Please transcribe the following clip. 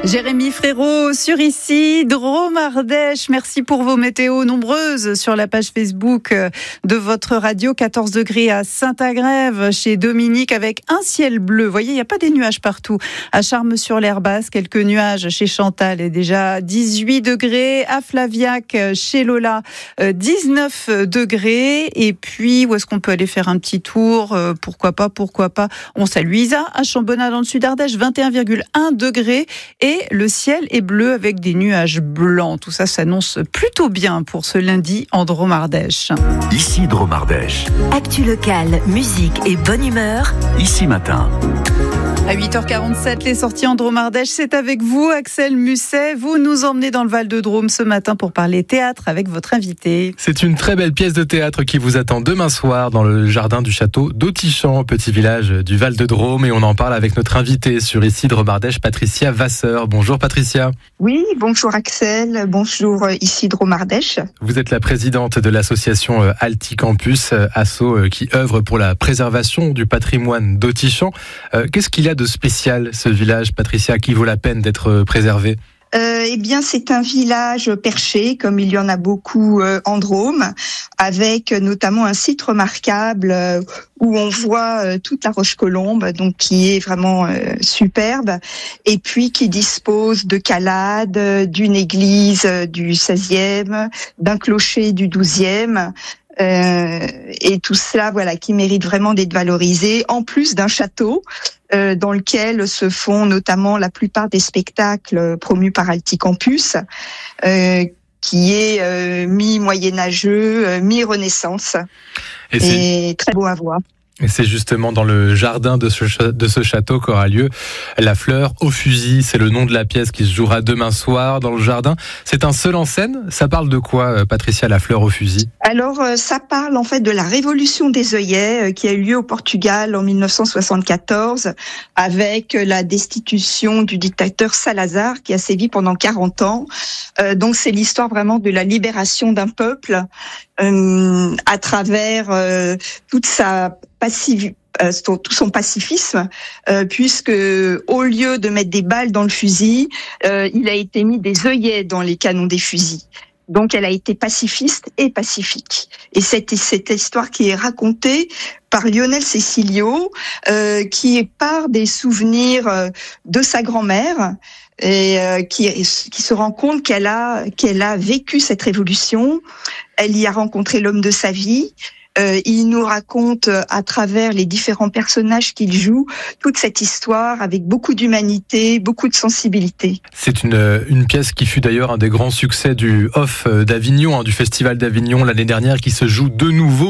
Jérémy Frérot sur ici, Drôme Ardèche. Merci pour vos météos nombreuses sur la page Facebook de votre radio. 14 degrés à Saint-Agrève, chez Dominique, avec un ciel bleu. Vous voyez, il n'y a pas des nuages partout. À Charmes-sur-l'Herbasse, quelques nuages chez Chantal et déjà 18 degrés. À Flaviac, chez Lola, 19 degrés. Et puis, où est-ce qu'on peut aller faire un petit tour ? Pourquoi pas. On salue Isa à Chambonnat dans le sud Ardèche, 21,1 degrés. Et le ciel est bleu avec des nuages blancs. Tout ça s'annonce plutôt bien pour ce lundi en Drôme Ardèche. Ici Drôme Ardèche. Actu locale, musique et bonne humeur. Ici matin. À 8h47, les sorties en Drôme Ardèche, c'est avec vous, Axel Musset. Vous nous emmenez dans le Val-de-Drôme ce matin pour parler théâtre avec votre invité. C'est une très belle pièce de théâtre qui vous attend demain soir dans le jardin du château d'Autichamp, petit village du Val-de-Drôme. Et on en parle avec notre invitée sur ici Drôme Ardèche, Patricia Vasseur. Bonjour Patricia. Oui, bonjour Axel, bonjour ici Drôme Ardèche. Vous êtes la présidente de l'association Alticampus, asso qui œuvre pour la préservation du patrimoine d'Autichamp. Qu'est-ce qu'il y a de spécial, ce village, Patricia, qui vaut la peine d'être préservé ? Eh bien, c'est un village perché, comme il y en a beaucoup en Drôme, avec notamment un site remarquable où on voit toute la Roche-Colombe, donc qui est vraiment superbe, et puis qui dispose de calades, d'une église du XVIe, d'un clocher du XIIe. Et tout cela, voilà, qui mérite vraiment d'être valorisé, en plus d'un château dans lequel se font notamment la plupart des spectacles promus par Alticampus, qui est mi-moyenâgeux, mi-renaissance, et très beau à voir. Et c'est justement dans le jardin de ce château qu'aura lieu La Fleur au fusil. C'est le nom de la pièce qui se jouera demain soir dans le jardin. C'est un seul en scène. Ça parle de quoi, Patricia, La Fleur au fusil ? Alors, ça parle en fait de la révolution des œillets qui a eu lieu au Portugal en 1974 avec la destitution du dictateur Salazar qui a sévi pendant 40 ans. Donc, c'est l'histoire vraiment de la libération d'un peuple à travers toute sa tout son pacifisme, puisque au lieu de mettre des balles dans le fusil, il a été mis des œillets dans les canons des fusils. Donc elle a été pacifiste et pacifique. Et cette histoire qui est racontée par Lionel Cecilio, qui part des souvenirs de sa grand-mère, et qui se rend compte qu'elle a vécu cette révolution. Elle y a rencontré l'homme de sa vie. Il nous raconte à travers les différents personnages qu'il joue toute cette histoire avec beaucoup d'humanité, beaucoup de sensibilité. C'est une pièce qui fut d'ailleurs un des grands succès du Off d'Avignon, du Festival d'Avignon l'année dernière, qui se joue de nouveau